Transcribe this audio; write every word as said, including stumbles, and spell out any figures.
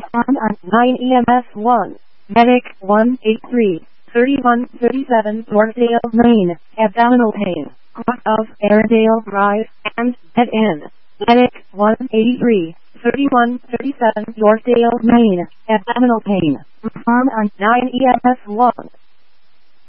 Farm on nine E M S one. Medic one eight three, thirty-one thirty-seven Yorkdale, Maine. Abdominal pain. Cross of Airedale Drive and Dead End. Medic one eighty-three, thirty-one thirty-seven Yorkdale, Maine. Abdominal pain. Farm on nine E M S one.